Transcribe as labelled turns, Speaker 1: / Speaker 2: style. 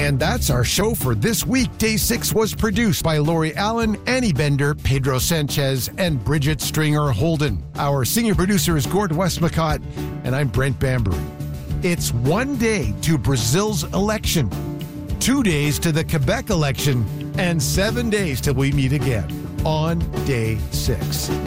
Speaker 1: And that's our show for this week. Day 6 was produced by Lori Allen, Annie Bender, Pedro Sanchez, and Bridget Stringer Holden. Our senior producer is Gord Westmacott, and I'm Brent Bambury. It's 1 day to Brazil's election, 2 days to the Quebec election, and 7 days till we meet again on Day 6.